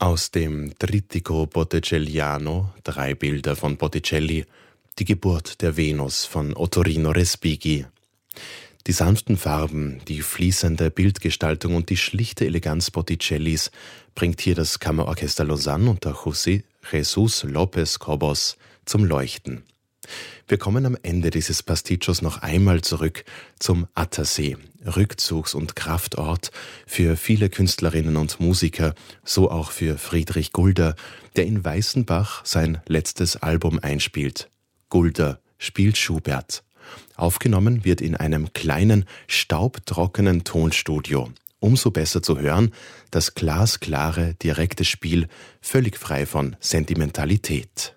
Aus dem Trittico Botticelliano, 3 Bilder von Botticelli, die Geburt der Venus von Ottorino Respighi. Die sanften Farben, die fließende Bildgestaltung und die schlichte Eleganz Botticellis bringt hier das Kammerorchester Lausanne unter José Jesús López Cobos zum Leuchten. Wir kommen am Ende dieses Pasticcios noch einmal zurück zum Attersee, Rückzugs- und Kraftort für viele Künstlerinnen und Musiker, so auch für Friedrich Gulder, der in Weißenbach sein letztes Album einspielt. Gulder spielt Schubert. Aufgenommen wird in einem kleinen, staubtrockenen Tonstudio. Umso besser zu hören, das glasklare, direkte Spiel, völlig frei von Sentimentalität.